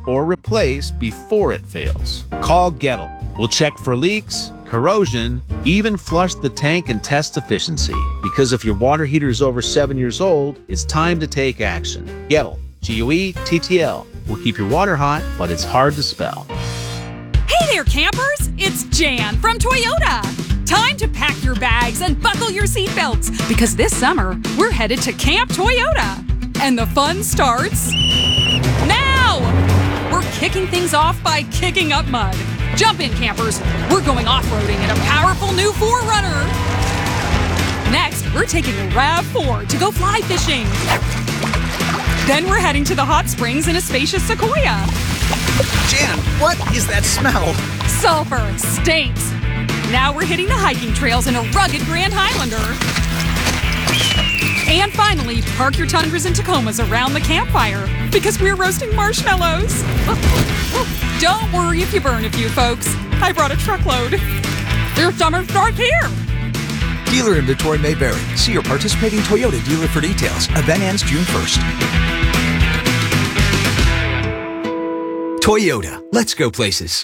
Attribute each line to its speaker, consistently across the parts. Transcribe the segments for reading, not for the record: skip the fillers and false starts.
Speaker 1: or replace before it fails. Call Gettle. We'll check for leaks, corrosion, even flush the tank and test efficiency. Because if your water heater is over 7 years old, it's time to take action. Gettle, G-U-E-T-T-L. will keep your water hot, but it's hard to spell.
Speaker 2: Hey there, campers! It's Jan from Toyota. Time to pack your bags and buckle your seatbelts, because this summer, we're headed to Camp Toyota. And the fun starts now! We're kicking things off by kicking up mud. Jump in, campers. We're going off-roading in a powerful new 4Runner. Next, we're taking a RAV4 to go fly fishing. Then we're heading to the hot springs in a spacious Sequoia.
Speaker 3: Jan, what is that smell?
Speaker 2: Sulfur stinks. Now we're hitting the hiking trails in a rugged Grand Highlander. And finally, park your Tundras and Tacomas around the campfire, because we're roasting marshmallows. Don't worry if you burn a few, folks. I brought a truckload. Their summer starts here.
Speaker 3: Dealer inventory may vary. See your participating Toyota dealer for details. Event ends June 1st. Toyota. Let's go places.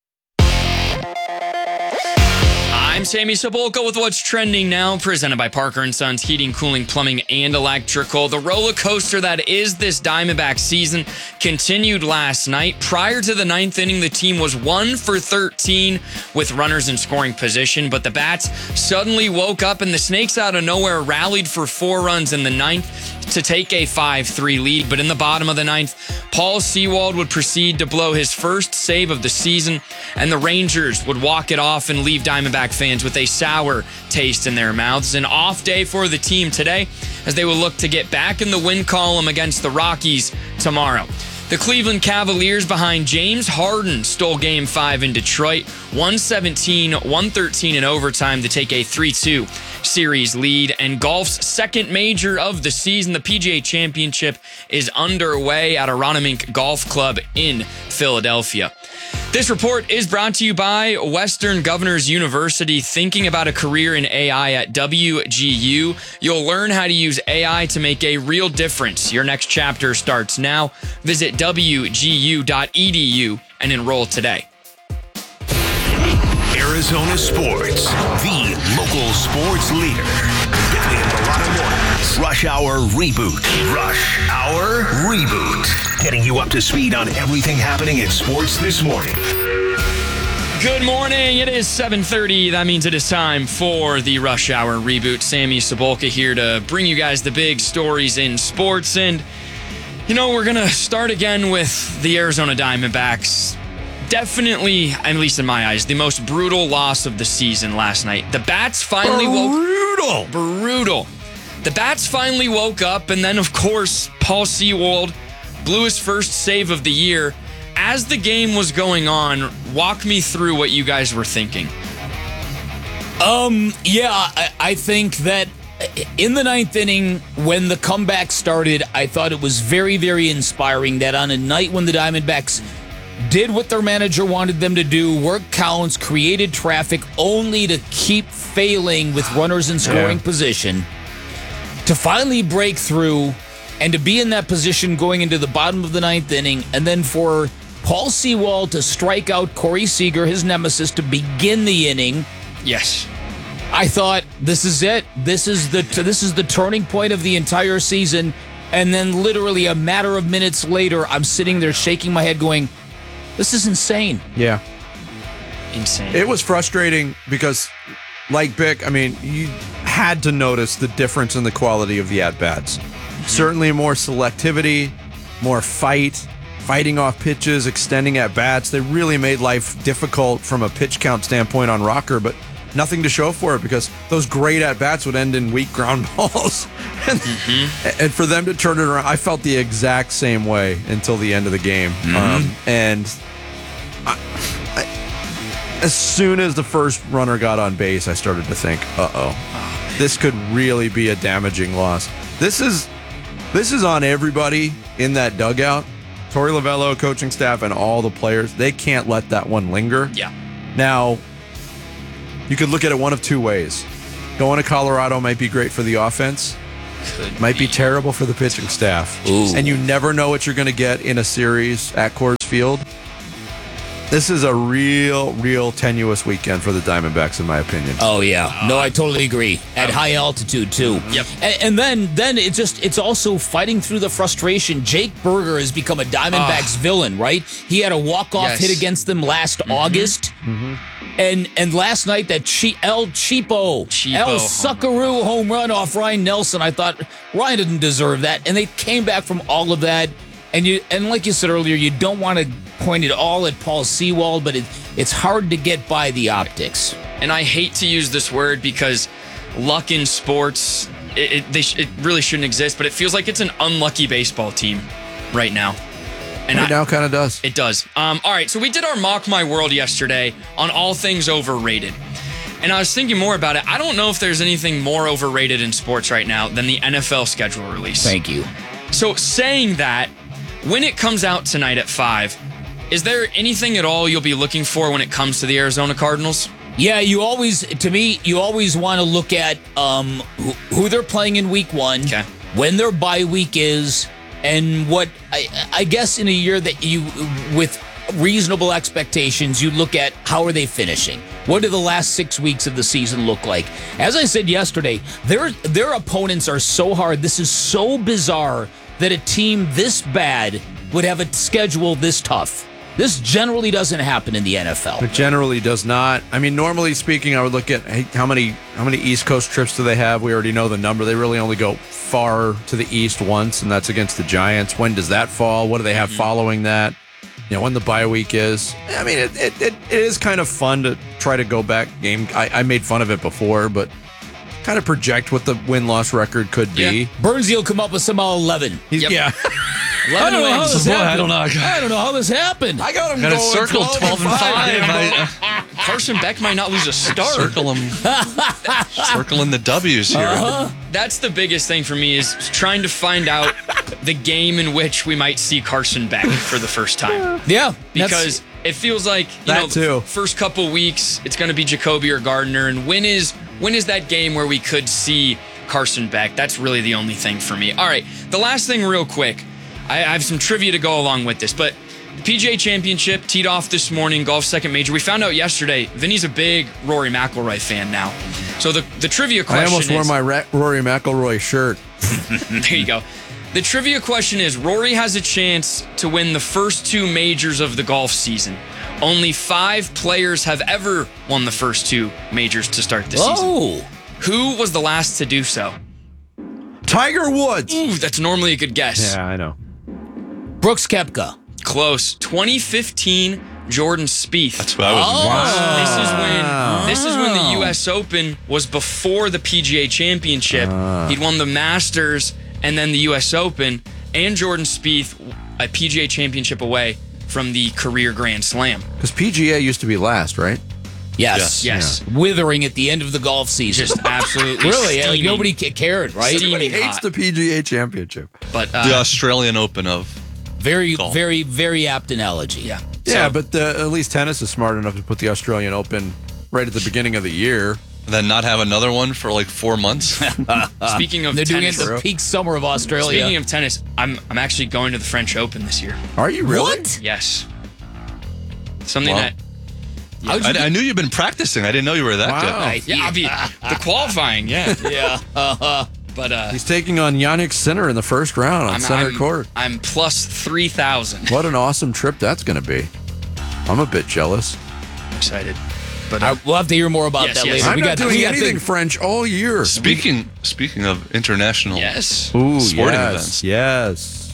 Speaker 4: I'm Sammy Cebulka with what's trending now, presented by Parker & Sons Heating, Cooling, Plumbing, and Electrical. The roller coaster that is this Diamondback season continued last night. Prior to the ninth inning, the team was 1 for 13 with runners in scoring position, but the Bats suddenly woke up and the Snakes out of nowhere rallied for 4 runs in the ninth to take a 5-3 lead. But in the bottom of the ninth, Paul Sewald would proceed to blow his first save of the season, and the Rangers would walk it off and leave Diamondback fans with a sour taste in their mouths. An off day for the team today, as they will look to get back in the win column against the Rockies tomorrow. The Cleveland Cavaliers behind James Harden stole Game 5 in Detroit, 117-113 in overtime to take a 3-2 series lead. And golf's second major of the season, the PGA Championship, is underway at Aronimink Golf Club in Philadelphia. This report is brought to you by Western Governors University. Thinking about a career in AI at WGU, you'll learn how to use AI to make a real difference. Your next chapter starts now. Visit wgu.edu and enroll today.
Speaker 5: Arizona Sports, the local sports leader. Get me in a lot of mornings. Rush Hour Reboot. Rush Hour Reboot. Getting you up to speed on everything happening in sports this morning.
Speaker 4: Good morning. It is 7:30. That means it is time for the Rush Hour Reboot. Sammy Cebulka here to bring you guys the big stories in sports. And, you know, we're going to start again with the Arizona Diamondbacks. Definitely, at least in my eyes, the most brutal loss of the season last night. The Bats finally Brutal. The Bats finally woke up, and then, of course, Paul Sewald blew his first save of the year. As the game was going on, walk me through what you guys were thinking.
Speaker 6: I think that in the ninth inning, when the comeback started, I thought it was very, very inspiring that on a night when the Diamondbacks did what their manager wanted them to do, worked counts, created traffic, only to keep failing with runners in scoring position, to finally break through and to be in that position going into the bottom of the ninth inning, and then for Paul Sewald to strike out Corey Seager, his nemesis, to begin the inning.
Speaker 4: Yes.
Speaker 6: I thought, this is it. This is the turning point of the entire season. And then literally a matter of minutes later, I'm sitting there shaking my head going, this is insane.
Speaker 7: Yeah.
Speaker 4: Insane.
Speaker 7: It was frustrating because, like Bick, I mean, you had to notice the difference in the quality of the at-bats. Certainly more selectivity, more fighting off pitches, extending at-bats. They really made life difficult from a pitch count standpoint on Rocker, but nothing to show for it because those great at-bats would end in weak ground balls. And for them to turn it around, I felt the exact same way until the end of the game. And as soon as the first runner got on base, I started to think, this could really be a damaging loss. This is on everybody in that dugout. Torey Lovullo, coaching staff, and all the players. They can't let that one linger.
Speaker 4: Yeah.
Speaker 7: Now, you could look at it one of two ways. Going to Colorado might be great for the offense. Might be terrible for the pitching staff.
Speaker 6: Ooh.
Speaker 7: And you never know what you're going to get in a series at Coors Field. This is a real tenuous weekend for the Diamondbacks, in my opinion.
Speaker 6: Oh yeah, no, I totally agree. At high altitude too.
Speaker 4: Yep.
Speaker 6: And then it's also fighting through the frustration. Jake Berger has become a Diamondbacks villain, right? He had a walk-off hit against them last August. And last night that El Suckaroo home run off Ryan Nelson. I thought Ryan didn't deserve that, and they came back from all of that. And like you said earlier, you don't want to point it all at Paul Sewald, but it's hard to get by the optics.
Speaker 4: And I hate to use this word because luck in sports, it really shouldn't exist, but it feels like it's an unlucky baseball team right now. And
Speaker 7: right now kind of does.
Speaker 4: It does. All right, so we did our Mock My World yesterday on all things overrated. And I was thinking more about it. I don't know if there's anything more overrated in sports right now than the NFL schedule release.
Speaker 6: Thank you.
Speaker 4: So saying that, when it comes out tonight at 5, is there anything at all you'll be looking for when it comes to the Arizona Cardinals?
Speaker 6: Yeah, you always want to look at who they're playing in week 1, when their bye week is, and what I guess in a year that you, with reasonable expectations, you look at how are they finishing? What do the last 6 weeks of the season look like? As I said yesterday, their opponents are so hard. This is so bizarre that a team this bad would have a schedule this tough. This generally doesn't happen in the NFL.
Speaker 7: It generally does not. I mean, normally speaking, I would look at how many East Coast trips do they have? We already know the number. They really only go far to the east once, and that's against the Giants. When does that fall? What do they have following that? When the bye week is. I mean, it is kind of fun to try to go back game. I made fun of it before, but kind of project what the win-loss record could be.
Speaker 6: Yeah. Burnsy will come up with some 11.
Speaker 7: Yeah.
Speaker 6: 11 wins.
Speaker 8: I don't know.
Speaker 6: I don't know how this happened.
Speaker 7: I got him
Speaker 8: Got it
Speaker 7: going
Speaker 8: circled 12 and 5.
Speaker 4: Carson Beck might not lose a start.
Speaker 8: Circling the W's here.
Speaker 4: That's the biggest thing for me is trying to find out the game in which we might see Carson Beck for the first time.
Speaker 6: Yeah.
Speaker 4: Because it feels like, first couple weeks, it's going to be Jacoby or Gardner. And when is that game where we could see Carson Beck? That's really the only thing for me. All right, the last thing real quick. I have some trivia to go along with this, but the PGA Championship teed off this morning, golf's second major. We found out yesterday, Vinny's a big Rory McIlroy fan now. So the trivia question is...
Speaker 7: I almost wore my Rory McIlroy shirt.
Speaker 4: There you go. The trivia question is, Rory has a chance to win the first 2 majors of the golf season. Only 5 players have ever won the first 2 majors to start the season. Who was the last to do so?
Speaker 7: Tiger Woods.
Speaker 4: Ooh, that's normally a good guess.
Speaker 7: Yeah, I know.
Speaker 6: Brooks Koepka.
Speaker 4: Close. 2015, Jordan Spieth.
Speaker 8: That's what I was.
Speaker 4: This is when the U.S. Open was before the PGA Championship. He'd won the Masters and then the U.S. Open, and Jordan Spieth a PGA Championship away from the career Grand Slam.
Speaker 7: Because PGA used to be last, right?
Speaker 6: Yes.
Speaker 4: Yes.
Speaker 6: Withering at the end of the golf season.
Speaker 4: Just absolutely
Speaker 6: really,
Speaker 4: steaming.
Speaker 6: like nobody cared, right?
Speaker 7: Everybody
Speaker 4: Steaming
Speaker 7: hates
Speaker 4: hot.
Speaker 7: the PGA Championship.
Speaker 4: But
Speaker 8: The Australian Open of
Speaker 6: very,
Speaker 8: golf.
Speaker 6: very, very apt analogy.
Speaker 4: yeah.
Speaker 7: Yeah,
Speaker 4: So,
Speaker 7: but at least tennis is smart enough to put the Australian Open right at the beginning of the year.
Speaker 8: and then not have another one for like 4 months.
Speaker 4: speaking of
Speaker 6: They're doing it
Speaker 4: tennis,
Speaker 6: in the peak summer of Australia.
Speaker 4: speaking of tennis, I'm actually going to the French Open this year.
Speaker 7: Are you really?
Speaker 6: What?
Speaker 4: Yes. Something
Speaker 8: Wow.
Speaker 4: that
Speaker 8: I knew you'd been practicing. I didn't know you were that good.
Speaker 4: Yeah, I'll be the qualifying. Yeah,
Speaker 6: Yeah.
Speaker 4: but
Speaker 7: He's taking on Yannick Sinner in the first round on center court.
Speaker 4: I'm plus 3,000.
Speaker 7: What an awesome trip that's going to be. I'm a bit jealous.
Speaker 4: Excited, but
Speaker 6: We'll have to hear more about
Speaker 4: Yes,
Speaker 6: that
Speaker 4: yes.
Speaker 6: later.
Speaker 7: I'm not doing anything French all year.
Speaker 8: Speaking of international
Speaker 4: yes.
Speaker 7: Ooh,
Speaker 8: sporting
Speaker 7: yes,
Speaker 8: events.
Speaker 7: yes.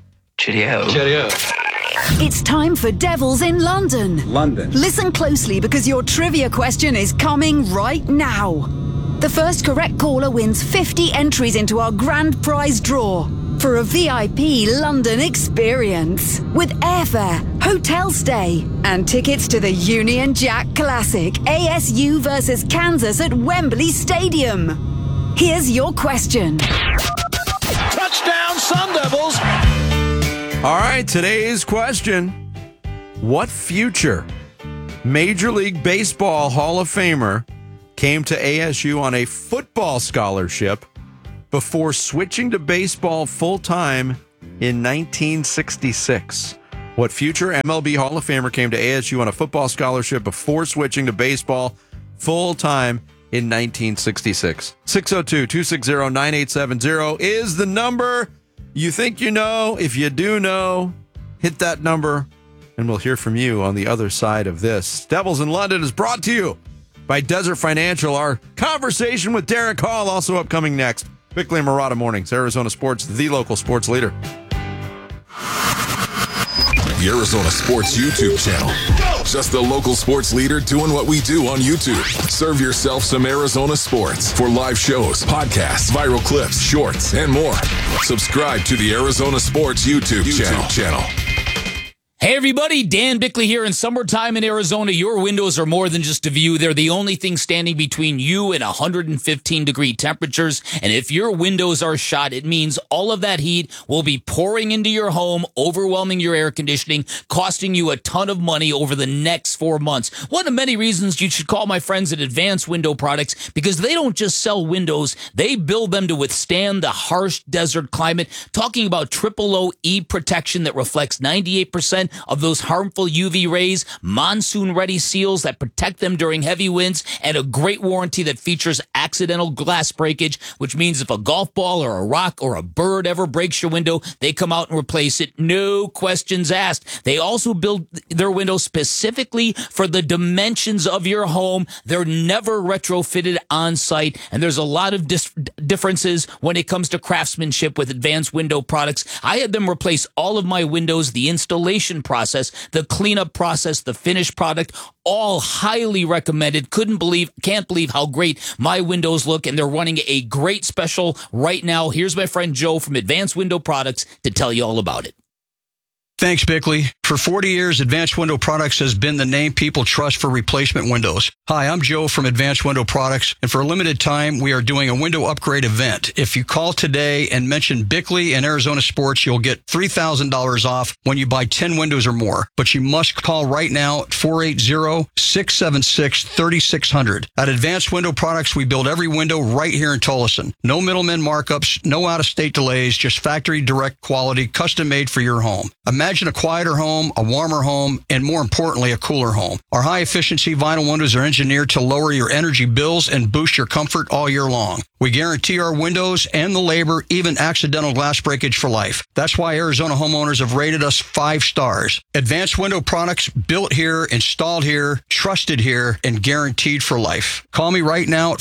Speaker 9: It's time for Devils in London. Listen closely because your trivia question is coming right now. The first correct caller wins 50 entries into our grand prize draw for a VIP London experience with airfare, hotel stay, and tickets to the Union Jack Classic ASU versus Kansas at Wembley Stadium. Here's your question.
Speaker 5: Touchdown, Sun Devils!
Speaker 7: All right, today's question. What future Major League Baseball Hall of Famer came to ASU on a football scholarship before switching to baseball full-time in 1966? what future MLB Hall of Famer came to ASU on a football scholarship before switching to baseball full-time in 1966. 602-260-9870 is the number. You think you know. If you do know, hit that number, and we'll hear from you on the other side of this. Devils in London is brought to you by Desert Financial. Our conversation with Derek Hall also upcoming next. Bickley and Marotta Mornings, Arizona Sports, the local sports leader.
Speaker 10: The Arizona Sports YouTube channel. Just the local sports leader doing what we do on YouTube. Serve yourself some Arizona sports for live shows, podcasts, viral clips, shorts, and more. Subscribe to the Arizona Sports YouTube channel.
Speaker 6: Hey everybody, Dan Bickley here. In summertime in Arizona, your windows are more than just a view. They're the only thing standing between you and 115-degree temperatures. And if your windows are shot, it means all of that heat will be pouring into your home, overwhelming your air conditioning, costing you a ton of money over the next 4 months. One of many reasons you should call my friends at Advanced Window Products, because they don't just sell windows, they build them to withstand the harsh desert climate. Talking about triple OE protection that reflects 98% of those harmful UV rays, monsoon-ready seals that protect them during heavy winds, and a great warranty that features accidental glass breakage, which means if a golf ball or a rock or a bird ever breaks your window, they come out and replace it. No questions asked. They also build their windows specifically for the dimensions of your home. They're never retrofitted on site, and there's a lot of differences when it comes to craftsmanship with Advanced Window Products. I had them replace all of my windows, the installation process, the cleanup process, the finished product, all highly recommended. Can't believe how great my windows look, and they're running a great special right now. Here's my friend Joe from Advanced Window Products to tell you all about it.
Speaker 11: Thanks, Bickley. For 40 years, Advanced Window Products has been the name people trust for replacement windows. Hi, I'm Joe from Advanced Window Products, and for a limited time, we are doing a window upgrade event. If you call today and mention Bickley and Arizona Sports, you'll get $3,000 off when you buy 10 windows or more. But you must call right now at 480-676-3600. At Advanced Window Products, we build every window right here in Tolleson. No middlemen markups, no out-of-state delays, just factory direct quality, custom made for your home. Imagine a quieter home, a warmer home, and more importantly, a cooler home. Our high-efficiency vinyl windows are engineered to lower your energy bills and boost your comfort all year long. We guarantee our windows and the labor, even accidental glass breakage, for life. That's why Arizona homeowners have rated us 5 stars. Advanced Window Products, built here, installed here, trusted here, and guaranteed for life. Call me right now at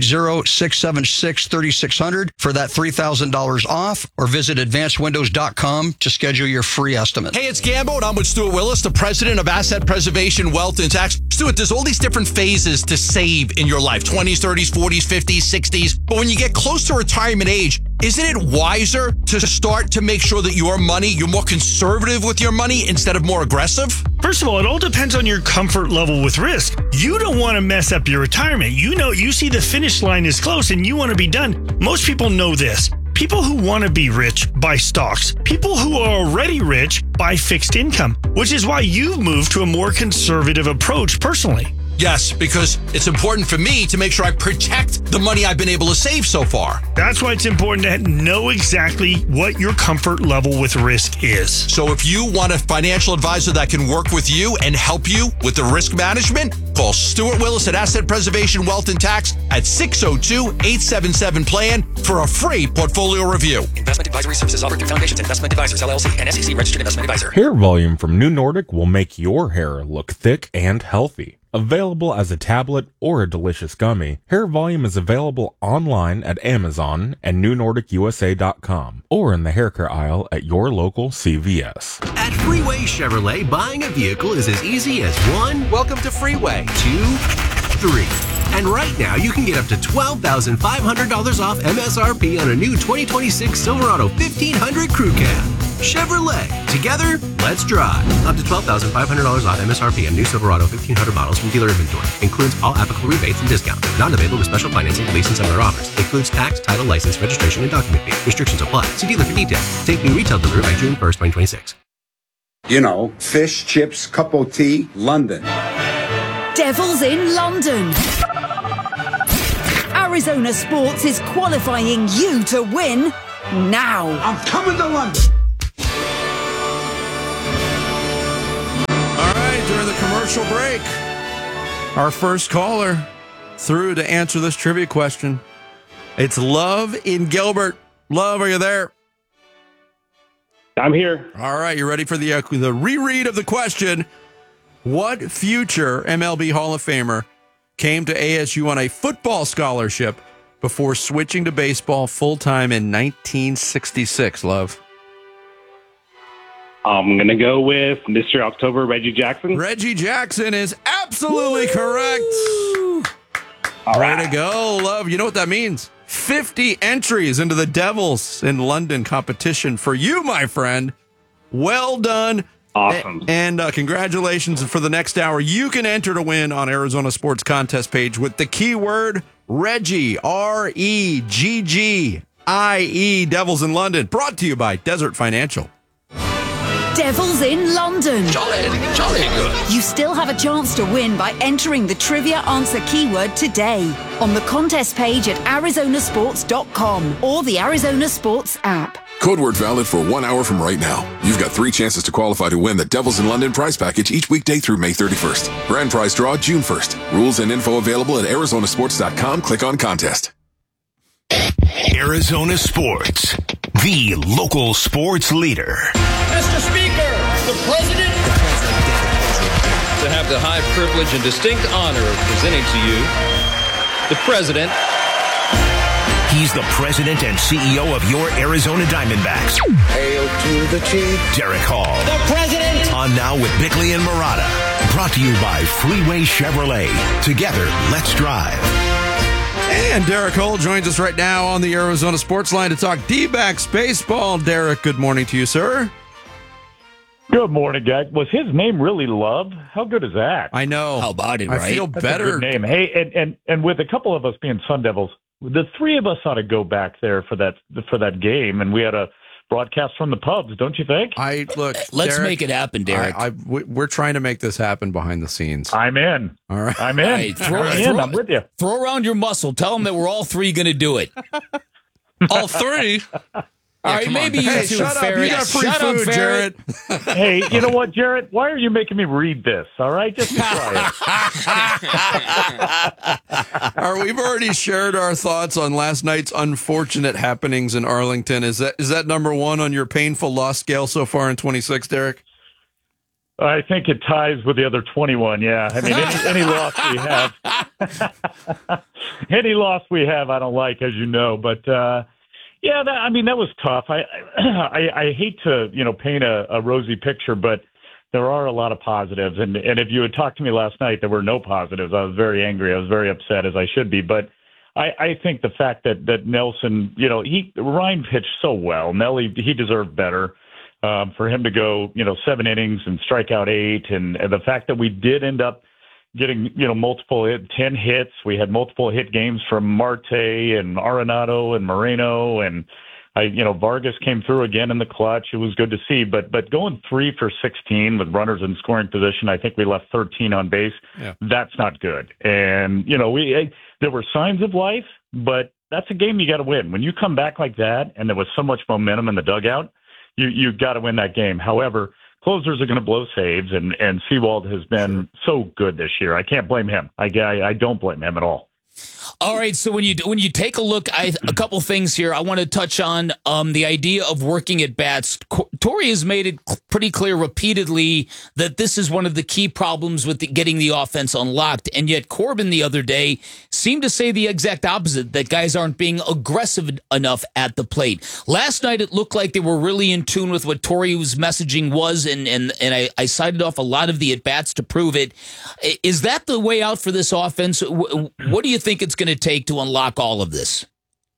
Speaker 11: 480-676-3600 for that $3,000 off, or visit advancedwindows.com to schedule your free estimate.
Speaker 12: Hey, it's Gambo, and I'm with Stuart Willis, the president of Asset Preservation, Wealth, and Tax. Stuart, there's all these different phases to save in your life, 20s, 30s, 40s, 50s, 60s. But when you get close to retirement age, isn't it wiser to start to make sure that you're more conservative with your money instead of more aggressive?
Speaker 13: First of all, it all depends on your comfort level with risk. You don't want to mess up your retirement. You see the finish line is close and you want to be done. Most people know this. People who want to be rich buy stocks. People who are already rich buy fixed income, which is why you've moved to a more conservative approach personally.
Speaker 12: Yes, because it's important for me to make sure I protect the money I've been able to save so far.
Speaker 13: That's why it's important to know exactly what your comfort level with risk is.
Speaker 12: So if you want a financial advisor that can work with you and help you with the risk management, call Stuart Willis at Asset Preservation, Wealth, and Tax at 602-877-PLAN for a free portfolio review.
Speaker 14: Investment advisory services offered through Foundations Investment Advisors, LLC, and SEC Registered Investment Advisor.
Speaker 15: Hair volume from New Nordic will make your hair look thick and healthy. Available as a tablet or a delicious gummy, Hair Volume is available online at Amazon and NewNordicUSA.com or in the hair care aisle at your local CVS.
Speaker 16: At Freeway Chevrolet, buying a vehicle is as easy as 1. Welcome to Freeway. 2, 3. And right now, you can get up to $12,500 off MSRP on a new 2026 Silverado 1500 Crew Cab. Chevrolet. Together, let's drive. Up to $12,500 off MSRP on new Silverado 1500 models from dealer inventory. Includes all applicable rebates and discounts. Not available with special financing, lease, and similar offers. Includes tax, title, license, registration, and document fee. Restrictions apply. See dealer for details. Take new retail delivery by June 1st, 2026.
Speaker 17: You know, fish, chips, cup of tea, London.
Speaker 9: Devils in London. Arizona Sports is qualifying you to win now.
Speaker 17: I'm coming to London.
Speaker 7: commercial break. Our first caller through to answer this trivia question. It's Love in Gilbert. Love, are you there?
Speaker 18: I'm here.
Speaker 7: All right, you ready for the reread of the question? What future MLB Hall of Famer came to ASU on a football scholarship before switching to baseball full-time in 1966, Love?
Speaker 18: I'm going to go with Mr. October, Reggie Jackson.
Speaker 7: Reggie Jackson is absolutely correct.
Speaker 18: All
Speaker 7: Way
Speaker 18: right.
Speaker 7: to go, Love. You know what that means? 50 entries into the Devils in London competition for you, my friend. Well done.
Speaker 18: Awesome.
Speaker 7: And congratulations. And for the next hour, you can enter to win on Arizona Sports Contest page with the keyword Reggie, REGGIE, Devils in London. Brought to you by Desert Financial.
Speaker 9: Devils in London.
Speaker 10: Jolly good.
Speaker 9: You still have a chance to win by entering the trivia answer keyword today on the contest page at arizonasports.com or the Arizona Sports app.
Speaker 10: Code word valid for 1 hour from right now. You've got 3 chances to qualify to win the Devils in London prize package each weekday through May 31st. Grand prize draw June 1st. Rules and info available at arizonasports.com. Click on contest.
Speaker 5: Arizona Sports, the local sports leader.
Speaker 19: Mr. Speaker, the President. To have the high privilege and distinct honor of presenting to you the President.
Speaker 5: He's the president and CEO of your Arizona Diamondbacks.
Speaker 19: Hail to the chief.
Speaker 5: Derek Hall.
Speaker 19: The President.
Speaker 5: On Now with Bickley and Murata. Brought to you by Freeway Chevrolet. Together, let's drive.
Speaker 7: And Derek Hall joins us right now on the Arizona Sports Line to talk D-backs baseball. Derek, good morning to you, sir.
Speaker 20: Good morning, guys. Was his name really Love? How good is that?
Speaker 7: I know.
Speaker 6: How about it,
Speaker 7: I
Speaker 6: right?
Speaker 7: feel
Speaker 20: That's
Speaker 7: better.
Speaker 20: a good name. Hey, and with a couple of us being Sun Devils, the three of us ought to go back there for that game, and we had a broadcast from the pubs, don't you think?
Speaker 6: Let's
Speaker 7: Derek,
Speaker 6: make it happen, Derek.
Speaker 7: We're trying to make this happen behind the scenes.
Speaker 20: I'm in.
Speaker 7: All right.
Speaker 20: I'm in.
Speaker 6: Hey,
Speaker 20: I'm with you.
Speaker 6: Throw around your muscle. Tell them that we're all three going to do it.
Speaker 8: All three?
Speaker 6: All right, maybe you two,
Speaker 7: shut up.
Speaker 6: Ferret.
Speaker 7: You got free
Speaker 6: Shut
Speaker 7: food,
Speaker 6: up, Ferret.
Speaker 7: Jarrett.
Speaker 20: Hey, you know what, Jarrett? Why are you making me read this? All right, just try it.
Speaker 7: We've already shared our thoughts on last night's unfortunate happenings in Arlington. Is that number one on your painful loss scale so far in 26, Derek?
Speaker 20: I think it ties with the other 21. Yeah, I mean, any loss we have, any loss we have, I don't like, as you know. But yeah, that was tough. I hate to paint a rosy picture, but there are a lot of positives. And if you had talked to me last night, there were no positives. I was very angry. I was very upset, as I should be. But I think the fact that Nelson, Ryan pitched so well. Nelly, he deserved better. For him to go, 7 innings and strike out 8, and the fact that we did end up getting, 10 hits. We had multiple hit games from Marte and Arenado and Moreno, and Vargas came through again in the clutch. It was good to see, but going 3 for 16 with runners in scoring position, I think we left 13 on base.
Speaker 7: Yeah.
Speaker 20: That's not good. And there were signs of life, but that's a game you got to win. When you come back like that, and there was so much momentum in the dugout, you got to win that game. However, closers are going to blow saves, and Seawald has been so good this year. I can't blame him. I don't blame him at all.
Speaker 6: All right, so when you take a look, a couple things here. I want to touch on the idea of working at bats. Torey has made it pretty clear repeatedly that this is one of the key problems with getting the offense unlocked, and yet Corbin the other day seemed to say the exact opposite, that guys aren't being aggressive enough at the plate. Last night, it looked like they were really in tune with what Torey's messaging was, and I cited off a lot of the at-bats to prove it. Is that the way out for this offense? What do you think it's going to take to unlock all of this?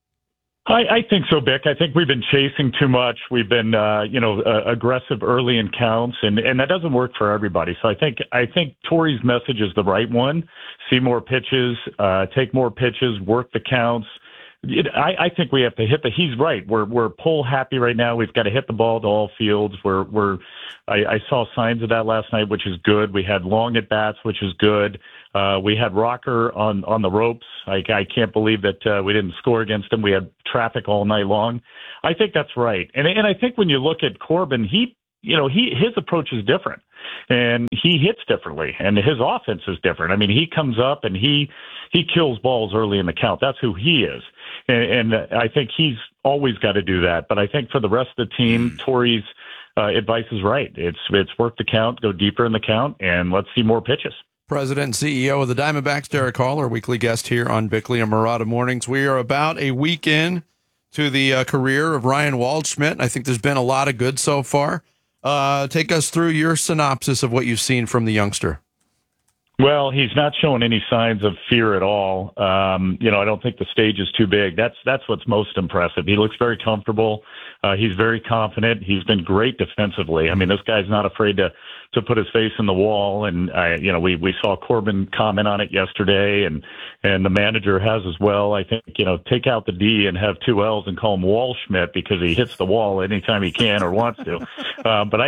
Speaker 20: I think so, Bick. I think we've been chasing too much. We've been, aggressive early in counts, and that doesn't work for everybody. So I think Torey's message is the right one. See more pitches, take more pitches, work the counts. I think we have to hit he's right. We're pull happy right now. We've got to hit the ball to all fields. I saw signs of that last night, which is good. We had long at bats, which is good. We had Rocker on the ropes. I can't believe that we didn't score against him. We had traffic all night long. I think that's right. And I think when you look at Corbin, his approach is different. and he hits differently, and his offense is different. I mean, he comes up and he kills balls early in the count. That's who he is, and I think he's always got to do that. But I think for the rest of the team, Torrey's advice is right. It's work the count, go deeper in the count, and let's see more pitches.
Speaker 7: President and CEO of the Diamondbacks, Derek Hall, our weekly guest here on Bickley and Murata Mornings. We are about a week in to the career of Ryan Waldschmidt. I think there's been a lot of good so far. Take us through your synopsis of what you've seen from the youngster.
Speaker 20: Well, he's not showing any signs of fear at all. I don't think the stage is too big. That's what's most impressive. He looks very comfortable. He's very confident. He's been great defensively. I mean, this guy's not afraid to put his face in the wall. And, we saw Corbin comment on it yesterday, and the manager has as well. I think, take out the D and have two L's and call him Waldschmidt because he hits the wall anytime he can or wants to. But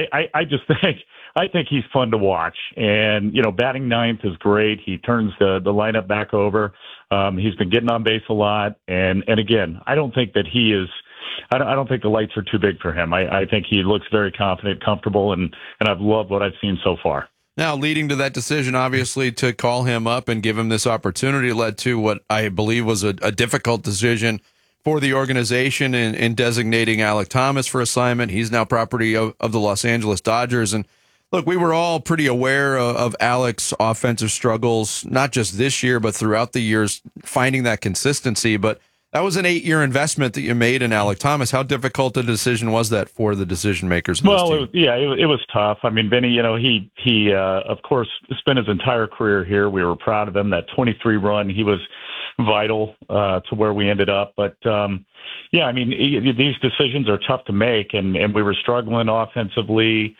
Speaker 20: I think he's fun to watch. And, batting ninth is great. He turns the lineup back over. He's been getting on base a lot. And again, I don't think that he is, I don't think the lights are too big for him. I think he looks very confident, comfortable, and I've loved what I've seen so far.
Speaker 7: Now, leading to that decision, obviously, to call him up and give him this opportunity led to what I believe was a difficult decision for the organization in designating Alek Thomas for assignment. He's now property of the Los Angeles Dodgers. And look, we were all pretty aware of Alek's offensive struggles, not just this year, but throughout the years, finding that consistency. But that was an 8-year investment that you made in Alek Thomas. How difficult a decision was that for the decision makers?
Speaker 20: Well, it was tough. I mean, Vinny, he of course spent his entire career here. We were proud of him. That 23 run, he was vital to where we ended up. But these decisions are tough to make, and we were struggling offensively.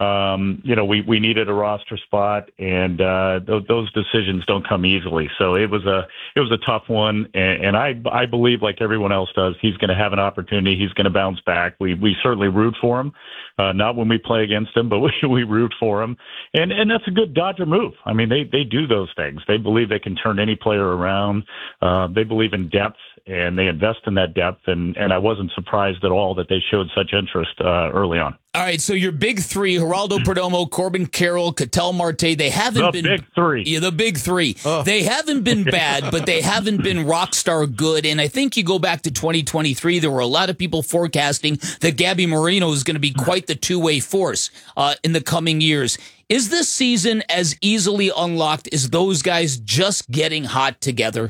Speaker 20: We needed a roster spot, and those decisions don't come easily. So it was a tough one, and I believe, like everyone else does, he's going to have an opportunity. He's going to bounce back. We certainly root for him, not when we play against him, but we root for him, and that's a good Dodger move. I mean, they do those things. They believe they can turn any player around. They believe in depth, and they invest in that depth, and I wasn't surprised at all that they showed such interest early on.
Speaker 6: All right, so your big three, Geraldo Perdomo, Corbin Carroll, Ketel Marte, they haven't been...
Speaker 20: The big three.
Speaker 6: Yeah, the big three. Oh. They haven't been bad, but they haven't been rock star good. And I think you go back to 2023, there were a lot of people forecasting that Gabby Moreno is going to be quite the two-way force in the coming years. Is this season as easily unlocked as those guys just getting hot together?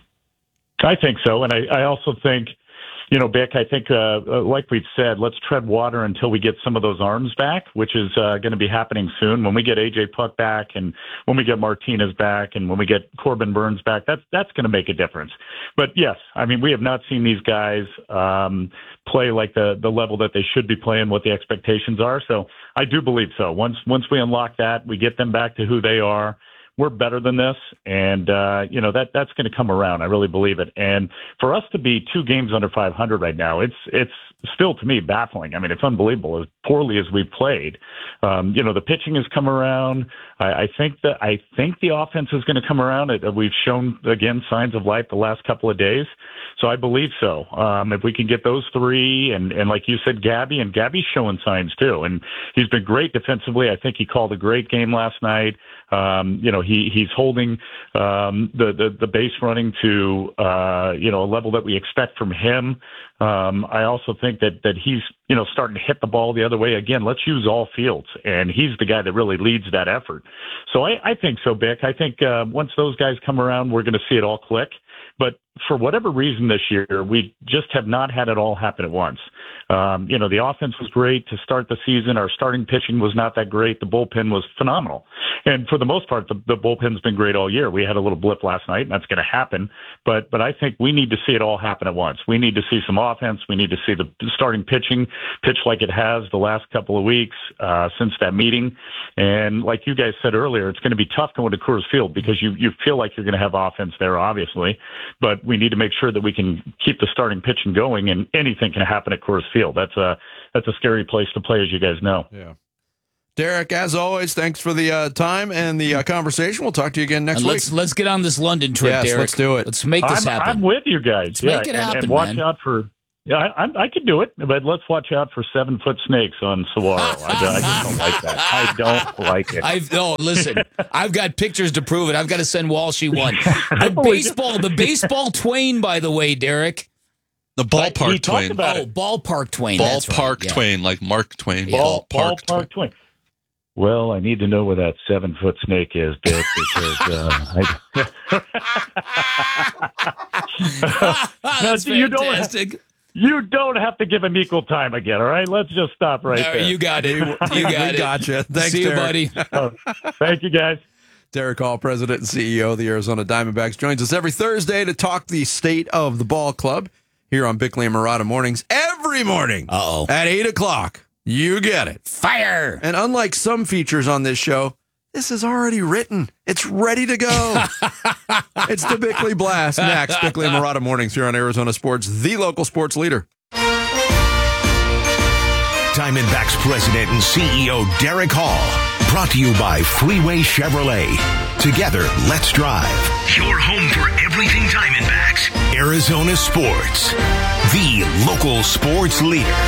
Speaker 20: I think so, and I also think... Bick, I think, like we've said, let's tread water until we get some of those arms back, which is going to be happening soon. When we get A.J. Puck back, and when we get Martinez back, and when we get Corbin Burns back, that's going to make a difference. But yes, I mean, we have not seen these guys play like the level that they should be playing, what the expectations are. So I do believe so. Once we unlock that, we get them back to who they are. We're better than this, and that's going to come around. I really believe it. And for us to be 2 games under 500 right now, it's still, to me, baffling. I mean, it's unbelievable as poorly as we've played. The pitching has come around. I think the offense is going to come around. We've shown again signs of life the last couple of days, so I believe so. If we can get those 3, and like you said, Gabby's showing signs too, and he's been great defensively. I think he called a great game last night. He's holding the base running to a level that we expect from him. I also think that he's starting to hit the ball the other way. Again, let's use all fields, and he's the guy that really leads that effort. So I think so, Bick. I think once those guys come around, we're going to see it all click. But for whatever reason this year, we just have not had it all happen at once. The offense was great to start the season. Our starting pitching was not that great. The bullpen was phenomenal. And for the most part, the bullpen's been great all year. We had a little blip last night, and that's going to happen. But I think we need to see it all happen at once. We need to see some offense. We need to see the starting pitching pitch like it has the last couple of weeks since that meeting. And like you guys said earlier, it's going to be tough going to Coors Field because you feel like you're going to have offense there, obviously. But we need to make sure that we can keep the starting pitching going, and anything can happen at Coors Field. That's a scary place to play, as you guys know.
Speaker 7: Yeah. Derek, as always, thanks for the time and the conversation. We'll talk to you again next week.
Speaker 6: Let's get on this London trip,
Speaker 7: yes,
Speaker 6: Derek.
Speaker 7: Let's do it.
Speaker 6: Let's make this happen.
Speaker 20: I'm with you guys.
Speaker 6: Let's make it happen,
Speaker 20: and watch
Speaker 6: man.
Speaker 20: out for Yeah, I could do it, but let's watch out for 7-foot snakes on Saguaro. I just don't like that. I don't like it.
Speaker 6: Listen, I've got pictures to prove it. I've got to send Walshy one. The baseball twain, by the way, Derek.
Speaker 8: The ballpark twain.
Speaker 6: Ballpark twain.
Speaker 8: Ballpark twain, like Mark Twain.
Speaker 20: Ballpark twain. Well, I need to know where that 7-foot snake is, Dick, because
Speaker 6: fantastic.
Speaker 20: You don't have to give him equal time again, all right? Let's just stop right there.
Speaker 6: You got it. You got it.
Speaker 7: Gotcha. Thanks,
Speaker 6: See you,
Speaker 7: Derek.
Speaker 6: buddy.
Speaker 20: Thank you, guys.
Speaker 7: Derek Hall, President and CEO of the Arizona Diamondbacks, joins us every Thursday to talk the state of the ball club here on Bickley and Murata Mornings. Every morning at 8 o'clock. You get it.
Speaker 6: Fire.
Speaker 7: And unlike some features on this show, this is already written. It's ready to go. It's the Bickley Blast next. Bickley and Murata Mornings here on Arizona Sports, the local sports leader.
Speaker 5: Diamondbacks President and CEO Derek Hall. Brought to you by Freeway Chevrolet. Together, let's drive. Your home for everything Diamondbacks. Arizona Sports, the local sports leader.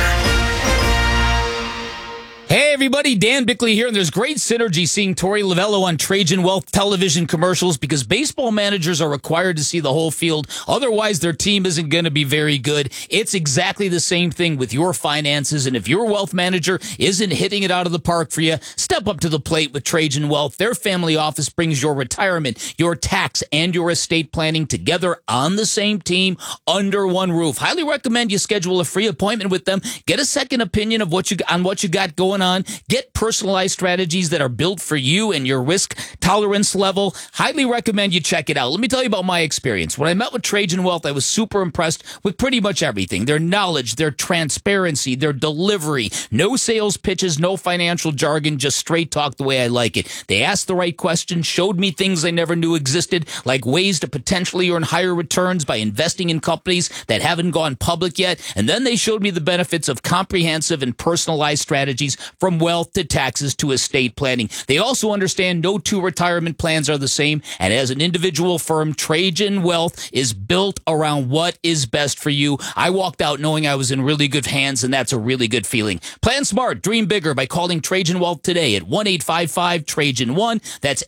Speaker 6: Hey everybody, Dan Bickley here, and there's great synergy seeing Torey Lovello on Trajan Wealth television commercials because baseball managers are required to see the whole field. Otherwise, their team isn't going to be very good. It's exactly the same thing with your finances, and if your wealth manager isn't hitting it out of the park for you, step up to the plate with Trajan Wealth. Their family office brings your retirement, your tax, and your estate planning together on the same team under one roof. Highly recommend you schedule a free appointment with them. Get a second opinion of what you got going on. Get personalized strategies that are built for you and your risk tolerance level. Highly recommend you check it out. Let me tell you about my experience. When I met with Trajan Wealth, I was super impressed with pretty much everything. Their knowledge, their transparency, their delivery. No sales pitches, no financial jargon, just straight talk the way I like it. They asked the right questions, showed me things I never knew existed, like ways to potentially earn higher returns by investing in companies that haven't gone public yet. And then they showed me the benefits of comprehensive and personalized strategies from wealth to taxes to estate planning. They also understand no two retirement plans are the same, and as an individual firm, Trajan Wealth is built around what is best for you. I walked out knowing I was in really good hands, and that's a really good feeling. Plan smart, dream bigger by calling Trajan Wealth today at 1-855-TRAJAN1. That's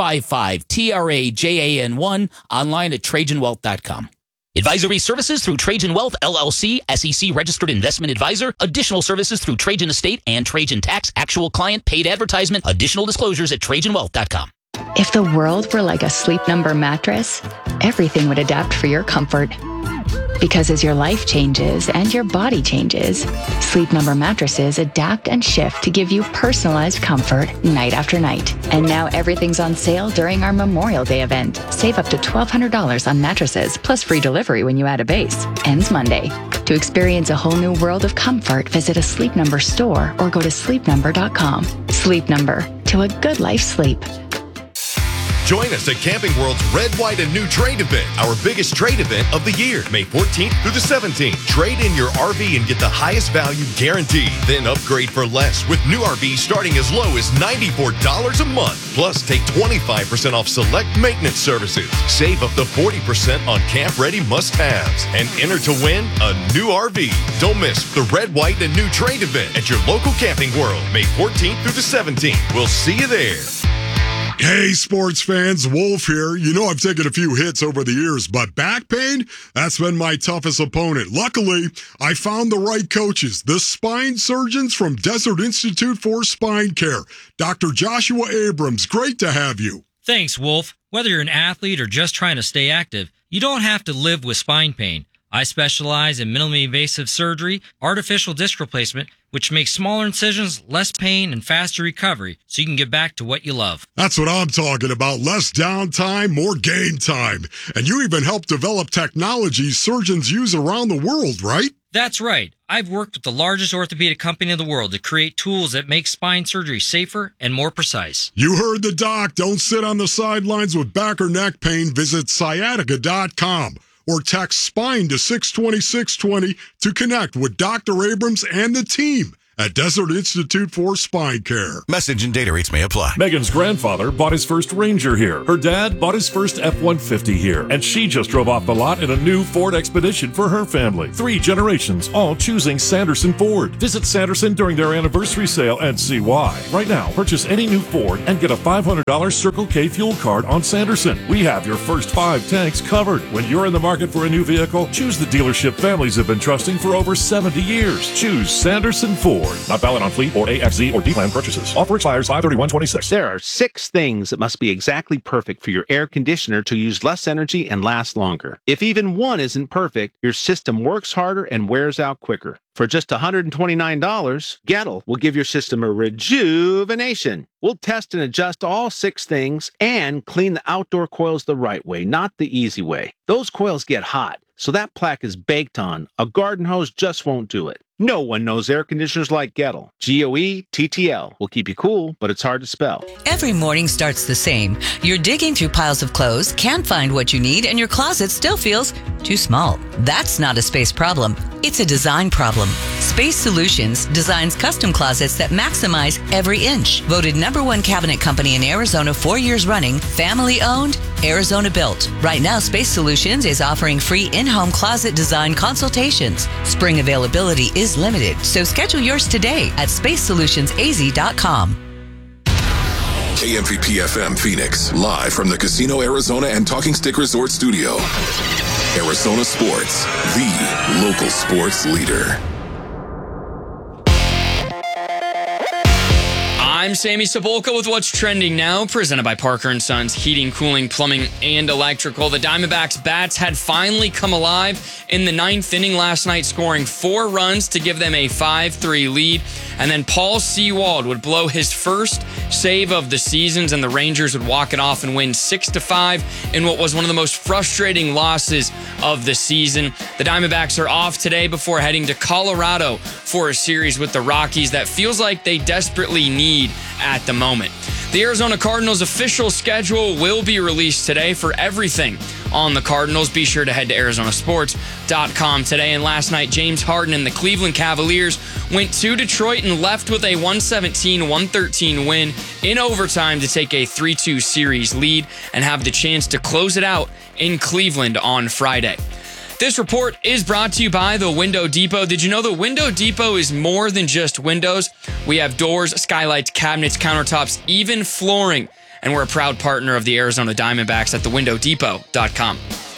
Speaker 6: 855-TRAJAN1, online at TrajanWealth.com. Advisory services through Trajan Wealth, LLC, SEC registered investment advisor. Additional services through Trajan Estate and Trajan Tax. Actual client paid advertisement. Additional disclosures at TrajanWealth.com.
Speaker 21: If the world were like a Sleep Number mattress, everything would adapt for your comfort. Because as your life changes and your body changes, Sleep Number mattresses adapt and shift to give you personalized comfort night after night. And now everything's on sale during our Memorial Day event. Save up to $1,200 on mattresses, plus free delivery when you add a base. Ends Monday. To experience a whole new world of comfort, visit a Sleep Number store or go to sleepnumber.com. Sleep Number, to a good life sleep.
Speaker 22: Join us at Camping World's Red, White, and New Trade event, our biggest trade event of the year, May 14th through the 17th. Trade in your RV and get the highest value guaranteed. Then upgrade for less with new RVs starting as low as $94 a month. Plus, take 25% off select maintenance services. Save up to 40% on camp-ready must-haves. And enter to win a new RV. Don't miss the Red, White, and New Trade event at your local Camping World, May 14th through the 17th. We'll see you there.
Speaker 23: Hey, sports fans, Wolf here. You know I've taken a few hits over the years, but back pain, that's been my toughest opponent. Luckily, I found the right coaches, the spine surgeons from Desert Institute for Spine Care. Dr. Joshua Abrams, great to have you.
Speaker 24: Thanks, Wolf. Whether you're an athlete or just trying to stay active, you don't have to live with spine pain. I specialize in minimally invasive surgery, artificial disc replacement, which makes smaller incisions, less pain, and faster recovery, so you can get back to what you love.
Speaker 23: That's what I'm talking about. Less downtime, more game time. And you even help develop technologies surgeons use around the world, right?
Speaker 24: That's right. I've worked with the largest orthopedic company in the world to create tools that make spine surgery safer and more precise.
Speaker 23: You heard the doc. Don't sit on the sidelines with back or neck pain. Visit sciatica.com. or text SPINE to 620-620 to connect with Dr. Abrams and the team at Desert Institute for Spine Care.
Speaker 1: Message and data rates may apply.
Speaker 2: Megan's grandfather bought his first Ranger here. Her dad bought his first F-150 here. And she just drove off the lot in a new Ford Expedition for her family. 3 generations, all choosing Sanderson Ford. Visit Sanderson during their anniversary sale and see why. Right now, purchase any new Ford and get a $500 Circle K fuel card on Sanderson. We have your first 5 tanks covered. When you're in the market for a new vehicle, choose the dealership families have been trusting for over 70 years. Choose Sanderson Ford. Not valid on fleet or AXZ or D-Plan purchases. Offer expires 5/31/26.
Speaker 3: There are 6 things that must be exactly perfect for your air conditioner to use less energy and last longer. If even one isn't perfect, your system works harder and wears out quicker. For just $129, Gettle will give your system a rejuvenation. We'll test and adjust all 6 things and clean the outdoor coils the right way, not the easy way. Those coils get hot, so that plaque is baked on. A garden hose just won't do it. No one knows air conditioners like Gettle. Goettl will keep you cool, but it's hard to spell.
Speaker 4: Every morning starts the same. You're digging through piles of clothes, can't find what you need, and your closet still feels too small. That's not a space problem. It's a design problem. Space Solutions designs custom closets that maximize every inch. Voted #1 cabinet company in Arizona 4 years running, family owned, Arizona built. Right now, Space Solutions is offering free in-home closet design consultations. Spring availability is limited, so schedule yours today at spacesolutionsaz.com.
Speaker 10: KMVP FM Phoenix, live from the Casino Arizona and Talking Stick Resort Studio. Arizona Sports, the local sports leader.
Speaker 25: I'm Sammy Cebulka with What's Trending Now, presented by Parker & Sons Heating, Cooling, Plumbing, and Electrical. The Diamondbacks' bats had finally come alive in the 9th inning last night, scoring 4 runs to give them a 5-3 lead. And then Paul Sewald would blow his first save of the seasons, and the Rangers would walk it off and win 6-5 in what was one of the most frustrating losses of the season. The Diamondbacks are off today before heading to Colorado for a series with the Rockies that feels like they desperately need at the moment. The Arizona Cardinals' official schedule will be released today for everything on the Cardinals. Be sure to head to ArizonaSports.com today. And last night, James Harden and the Cleveland Cavaliers went to Detroit and left with a 117-113 win in overtime to take a 3-2 series lead and have the chance to close it out in Cleveland on Friday. This report is brought to you by the Window Depot. Did you know the Window Depot is more than just windows? We have doors, skylights, cabinets, countertops, even flooring. And we're a proud partner of the Arizona Diamondbacks at thewindowdepot.com.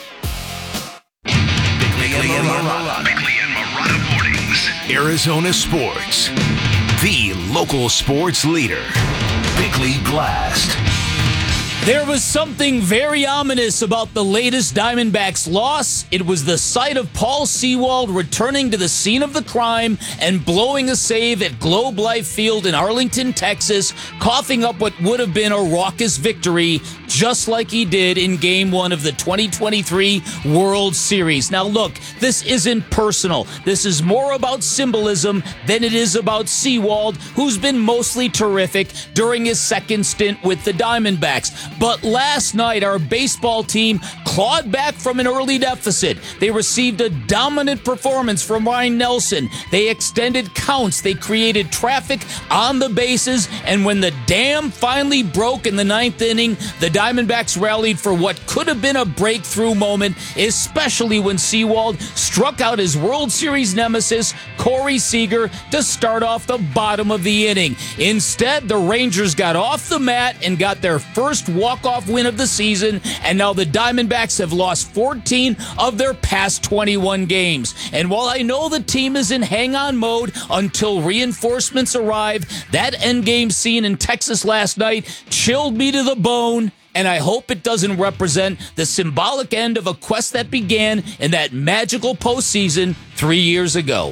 Speaker 5: Bickley and Marotta Mornings. Arizona Sports, the local sports leader. Bickley Blast.
Speaker 6: There was something very ominous about the latest Diamondbacks loss. It was the sight of Paul Sewald returning to the scene of the crime and blowing a save at Globe Life Field in Arlington, Texas, coughing up what would have been a raucous victory, just like he did in Game 1 of the 2023 World Series. Now look, this isn't personal. This is more about symbolism than it is about Sewald, who's been mostly terrific during his second stint with the Diamondbacks. But last night, our baseball team clawed back from an early deficit. They received a dominant performance from Ryan Nelson. They extended counts. They created traffic on the bases. And when the dam finally broke in the 9th inning, the Diamondbacks rallied for what could have been a breakthrough moment, especially when Sewald struck out his World Series nemesis, Corey Seager, to start off the bottom of the inning. Instead, the Rangers got off the mat and got their first walk-off win of the season, and now the Diamondbacks have lost 14 of their past 21 games. And while I know the team is in hang-on mode until reinforcements arrive, that endgame scene in Texas last night chilled me to the bone, and I hope it doesn't represent the symbolic end of a quest that began in that magical postseason 3 years ago.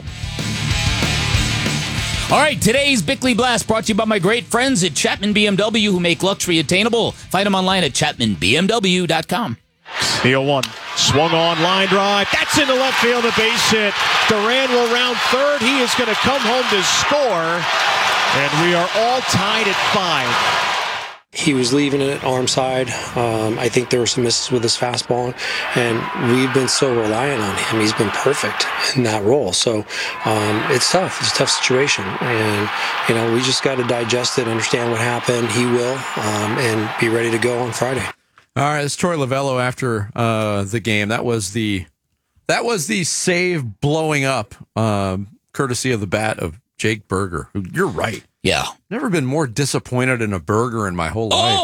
Speaker 6: All right, today's Bickley Blast brought to you by my great friends at Chapman BMW, who make luxury attainable. Find them online at ChapmanBMW.com.
Speaker 26: The 0-1, swung on, line drive. That's into left field, a base hit. Duran will round third. He is going to come home to score, and we are all tied at 5.
Speaker 1: He was leaving it arm side. I think there were some misses with his fastball, and we've been so reliant on him. He's been perfect in that role. So it's tough. It's a tough situation. And, we just got to digest it, understand what happened. He will, and be ready to go on Friday.
Speaker 7: All right, it's Troy Lavello after the game. That was the save blowing up, courtesy of the bat of Jake Burger. Who, you're right.
Speaker 6: Yeah.
Speaker 7: Never been more disappointed in a burger in my whole life.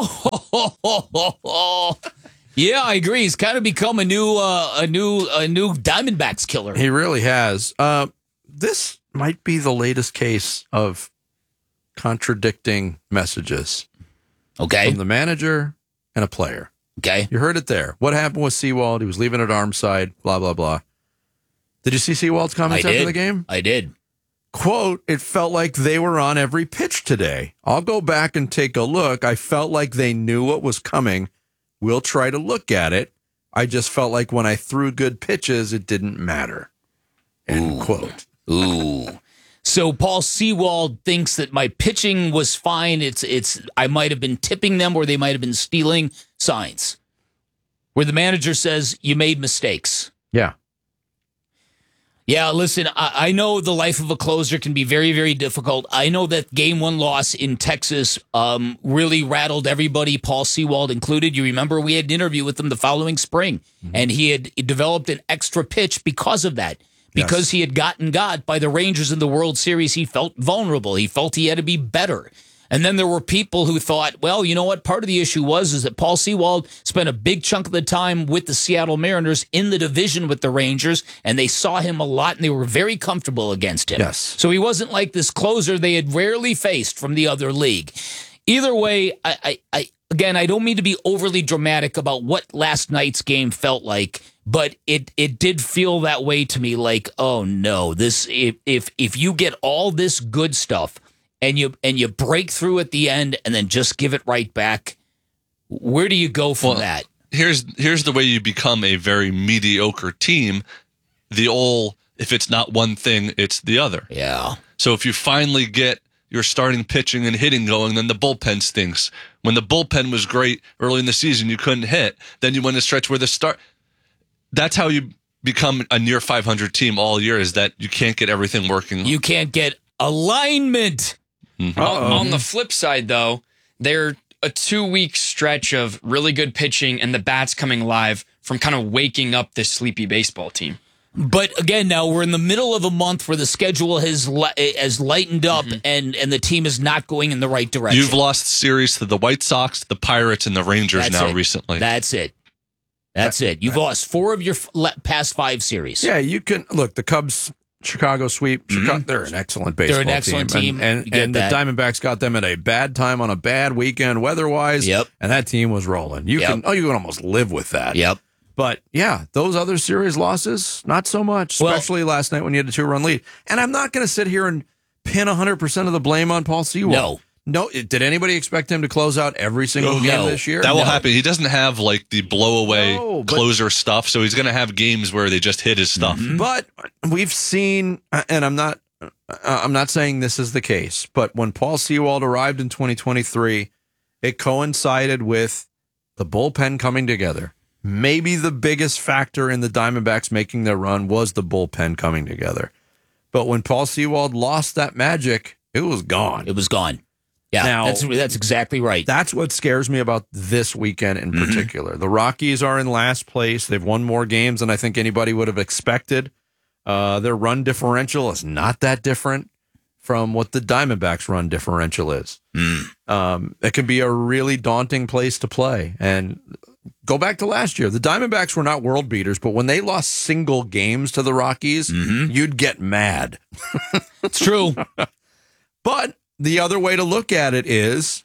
Speaker 6: Yeah, I agree. He's kind of become a new Diamondbacks killer.
Speaker 7: He really has. This might be the latest case of contradicting messages.
Speaker 6: Okay.
Speaker 7: From the manager and a player.
Speaker 6: Okay.
Speaker 7: You heard it there. What happened with Sewald? He was leaving it arm side, blah, blah, blah. Did you see Sewald's comments after the game?
Speaker 6: I did.
Speaker 7: Quote, it felt like they were on every pitch today. I'll go back and take a look. I felt like they knew what was coming. We'll try to look at it. I just felt like when I threw good pitches, it didn't matter. End quote.
Speaker 6: Ooh. So Paul Sewald thinks that my pitching was fine. It's I might have been tipping them or they might have been stealing signs. Where the manager says you made mistakes.
Speaker 7: Yeah.
Speaker 6: Yeah, listen, I know the life of a closer can be very, very difficult. I know that game one loss in Texas really rattled everybody, Paul Sewald included. You remember we had an interview with him the following spring, and he had developed an extra pitch because of that. Because he had gotten got by the Rangers in the World Series, he felt vulnerable. He felt he had to be better. And then there were people who thought, well, you know what? Part of the issue is that Paul Sewald spent a big chunk of the time with the Seattle Mariners in the division with the Rangers, and they saw him a lot, and they were very comfortable against him.
Speaker 7: Yes.
Speaker 6: So he wasn't like this closer they had rarely faced from the other league. Either way, again, I don't mean to be overly dramatic about what last night's game felt like, but it did feel that way to me. Like, oh no, this if you get all this good stuff and you break through at the end and then just give it right back, where do you go from that?
Speaker 8: Here's the way you become a very mediocre team. If it's not one thing, it's the other.
Speaker 6: Yeah.
Speaker 8: So if you finally get your starting pitching and hitting going, then the bullpen stinks. When the bullpen was great early in the season, you couldn't hit. Then you went a stretch where the start. That's how you become a near 500 team all year, is that you can't get everything working.
Speaker 6: You can't get alignment.
Speaker 25: On the flip side, though, they're a 2-week stretch of really good pitching and the bats coming live from kind of waking up this sleepy baseball team.
Speaker 6: But again, now we're in the middle of a month where the schedule has lightened up and the team is not going in the right direction.
Speaker 8: You've lost series to the White Sox, the Pirates, and the Rangers recently.
Speaker 6: That's it. You've lost 4 of your past 5 series.
Speaker 7: Yeah, you can look. The Cubs, Chicago sweep. They're an excellent baseball team.
Speaker 6: They're an excellent team.
Speaker 7: And the Diamondbacks got them at a bad time on a bad weekend weather-wise.
Speaker 6: Yep.
Speaker 7: And that team was rolling. You can almost live with that.
Speaker 6: Yep.
Speaker 7: But, yeah, those other series losses, not so much, especially last night when you had a 2-run lead. And I'm not going to sit here and pin 100% of the blame on Paul Sewald. No. Did anybody expect him to close out every single game this year?
Speaker 8: That will happen. He doesn't have like the blow-away closer stuff, so he's going to have games where they just hit his stuff.
Speaker 7: But we've seen, and I'm not saying this is the case, but when Paul Sewald arrived in 2023, it coincided with the bullpen coming together. Maybe the biggest factor in the Diamondbacks making their run was the bullpen coming together. But when Paul Sewald lost that magic, it was gone.
Speaker 6: It was gone. Yeah, now, that's exactly right.
Speaker 7: That's what scares me about this weekend in particular. The Rockies are in last place. They've won more games than I think anybody would have expected. Their run differential is not that different from what the Diamondbacks' run differential is. It can be a really daunting place to play. And go back to last year. The Diamondbacks were not world beaters, but when they lost single games to the Rockies, you'd get mad.
Speaker 6: It's true.
Speaker 7: But the other way to look at it is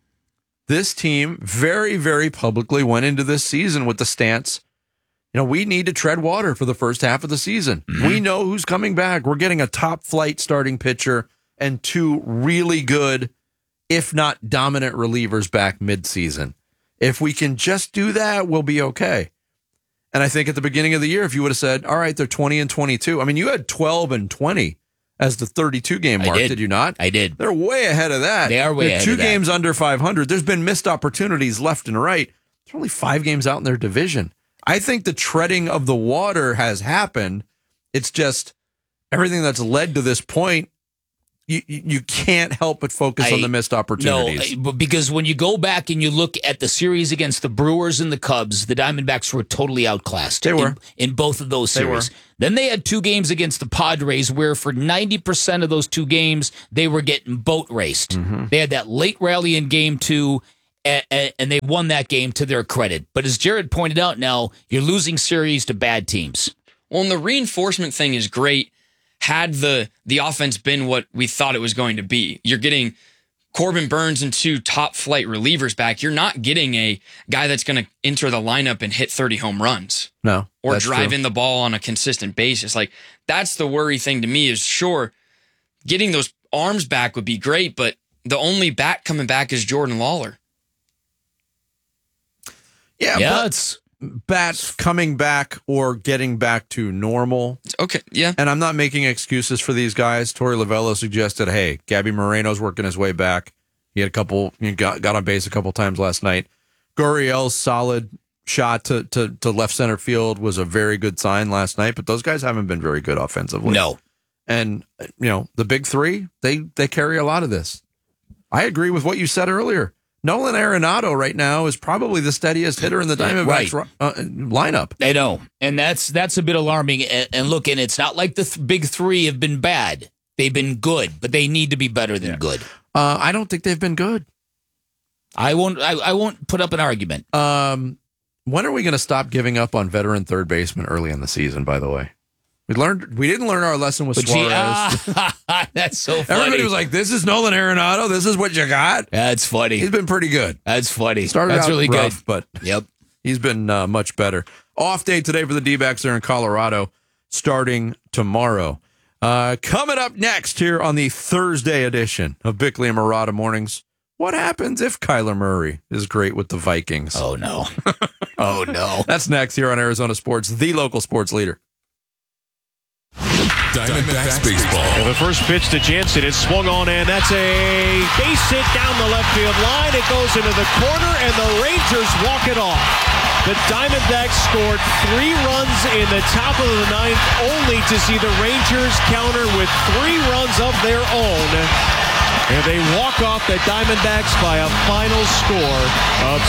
Speaker 7: this team very, very publicly went into this season with the stance, we need to tread water for the first half of the season. We know who's coming back. We're getting a top flight starting pitcher and 2 really good, if not dominant relievers back midseason. If we can just do that, we'll be okay. And I think at the beginning of the year, if you would have said, all right, they're 20-22. I mean, you had 12-20 as the 32-game mark, did you not?
Speaker 6: I did.
Speaker 7: They're way ahead of that.
Speaker 6: They are way ahead of that.
Speaker 7: 2 games under 500. There's been missed opportunities left and right. There's only 5 games out in their division. I think the treading of the water has happened. It's just everything that's led to this point, you can't help but focus on the missed opportunities.
Speaker 6: No, because when you go back and you look at the series against the Brewers and the Cubs, the Diamondbacks were totally outclassed.
Speaker 7: They were.
Speaker 6: In both of those series. Then they had 2 games against the Padres where for 90% of those 2 games, they were getting boat raced. They had that late rally in game 2, and they won that game to their credit. But as Jared pointed out now, you're losing series to bad teams.
Speaker 25: Well, and the reinforcement thing is great. Had the offense been what we thought it was going to be, you're getting Corbin Burns and 2 top flight relievers back. You're not getting a guy that's going to enter the lineup and hit 30 home runs.
Speaker 7: No.
Speaker 25: Or drive in the ball on a consistent basis. Like, that's the worry thing to me is, sure, getting those arms back would be great, but the only bat coming back is Jordan Lawler.
Speaker 7: Yeah, it's bats coming back or getting back to normal.
Speaker 25: Okay, yeah.
Speaker 7: And I'm not making excuses for these guys. Torey Lovello suggested, hey, Gabby Moreno's working his way back. He had got on base a couple times last night. Gurriel's solid shot to left center field was a very good sign last night, but those guys haven't been very good offensively.
Speaker 6: No.
Speaker 7: And, the big 3, they carry a lot of this. I agree with what you said earlier. Nolan Arenado right now is probably the steadiest hitter in the Diamondbacks lineup.
Speaker 6: I know, and that's a bit alarming. And look, and it's not like the big 3 have been bad; they've been good, but they need to be better than good.
Speaker 7: I don't think they've been good.
Speaker 6: I won't put up an argument.
Speaker 7: When are we going to stop giving up on veteran third baseman early in the season? By the way. We didn't learn our lesson with Suarez.
Speaker 6: That's so funny.
Speaker 7: Everybody was like, this is Nolan Arenado. This is what you got.
Speaker 6: That's funny.
Speaker 7: He's been pretty good.
Speaker 6: That's funny.
Speaker 7: That's really rough,
Speaker 6: good.
Speaker 7: But he's been much better. Off day today for the D-backs there in Colorado, starting tomorrow. Coming up next here on the Thursday edition of Bickley and Murata Mornings, what happens if Kyler Murray is great with the Vikings?
Speaker 6: Oh, no. Oh, no.
Speaker 7: That's next here on Arizona Sports, the local sports leader.
Speaker 10: Diamondbacks baseball.
Speaker 26: Well, the first pitch to Jansen is swung on, and that's a base hit down the left field line. It goes into the corner, and the Rangers walk it off. The Diamondbacks scored 3 runs in the top of the 9th, only to see the Rangers counter with 3 runs of their own. And they walk off the Diamondbacks by a final score of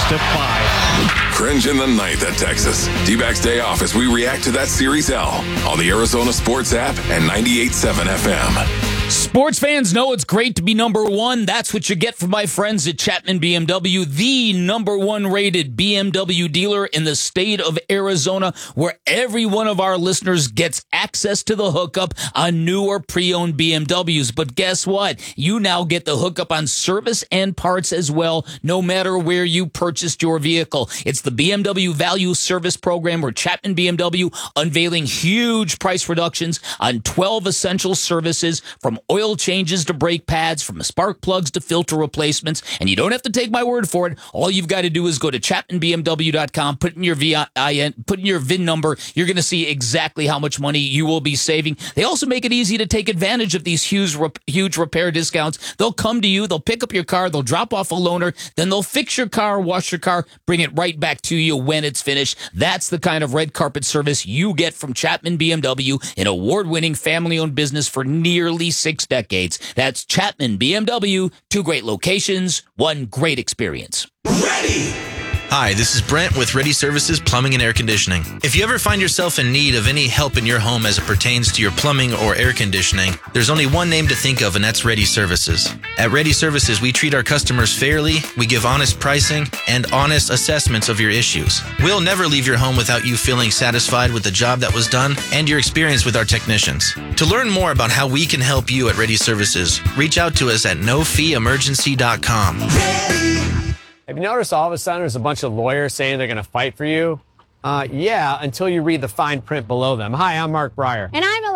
Speaker 26: 6-5.
Speaker 10: Cringe in the ninth at Texas. D-backs day off as we react to that Series L on the Arizona Sports app and 98.7 FM.
Speaker 6: Sports fans know it's great to be number 1. That's what you get from my friends at Chapman BMW, the number 1 rated BMW dealer in the state of Arizona, where every one of our listeners gets access to the hookup on new or pre-owned BMWs. But guess what? You now get the hookup on service and parts as well, no matter where you purchased your vehicle. It's the BMW Value Service Program, where Chapman BMW unveiling huge price reductions on 12 essential services, from oil changes to brake pads, from spark plugs to filter replacements. And you don't have to take my word for it. All you've got to do is go to ChapmanBMW.com, put in your put in your VIN number. You're going to see exactly how much money you will be saving. They also make it easy to take advantage of these huge repair discounts. They'll come to you, they'll pick up your car, they'll drop off a loaner, then they'll fix your car, wash your car, bring it right back to you when it's finished. That's the kind of red carpet service you get from Chapman BMW, an award-winning family-owned business for nearly 6 decades. That's Chapman BMW, 2 great locations, 1 great experience.
Speaker 11: Ready! Hi, this is Brent with Ready Services Plumbing and Air Conditioning. If you ever find yourself in need of any help in your home as it pertains to your plumbing or air conditioning, there's only one name to think of, and that's Ready Services. At Ready Services, we treat our customers fairly, we give honest pricing, and honest assessments of your issues. We'll never leave your home without you feeling satisfied with the job that was done and your experience with our technicians. To learn more about how we can help you at Ready Services, reach out to us at nofeeemergency.com.
Speaker 12: Have you noticed all of a sudden there's a bunch of lawyers saying they're going to fight for you? Yeah, until you read the fine print below them. Hi, I'm Mark Breyer.
Speaker 13: And I'm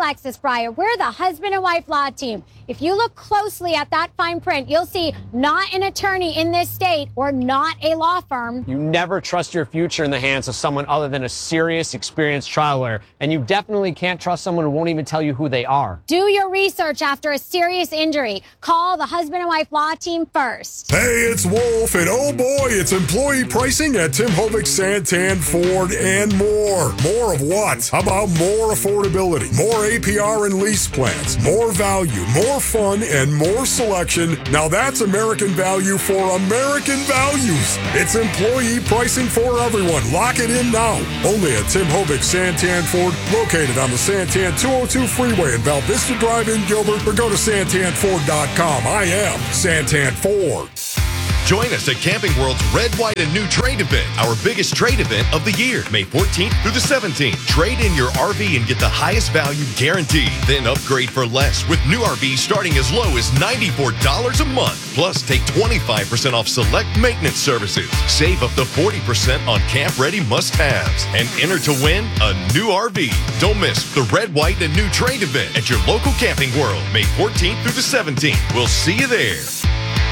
Speaker 13: Alexis Breyer. We're the husband and wife law team. If you look closely at that fine print, you'll see not an attorney in this state or not a law firm.
Speaker 12: You never trust your future in the hands of someone other than a serious, experienced trial lawyer. And you definitely can't trust someone who won't even tell you who they are.
Speaker 13: Do your research after a serious injury. Call the husband and wife law team first.
Speaker 23: Hey, it's Wolf, and oh boy, it's employee pricing at Tim Hovick, Santan, Ford, and more. More of what? How about more affordability, more APR and lease plans, more value, more fun, and more selection? Now that's American value for American values. It's employee pricing for everyone. Lock it in now. Only at Tim Hovick, Santan, Ford, located on the Santan 202 freeway in Val Vista Drive in Gilbert, or go to santanford.com. I am Santan Ford.
Speaker 22: Join us at Camping World's Red, White, and New Trade event, our biggest trade event of the year, May 14th through the 17th. Trade in your RV and get the highest value guaranteed. Then upgrade for less with new RVs starting as low as $94 a month. Plus, take 25% off select maintenance services. Save up to 40% on camp-ready must-haves. And enter to win a new RV. Don't miss the Red, White, and New Trade event at your local Camping World, May 14th through the 17th. We'll see you there.